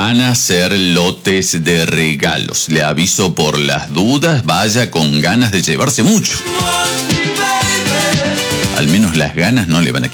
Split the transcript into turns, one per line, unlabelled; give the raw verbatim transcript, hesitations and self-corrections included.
van a ser lotes de regalos. Le aviso por las dudas, vaya con ganas de llevarse mucho. Al menos las ganas no le van a quitar.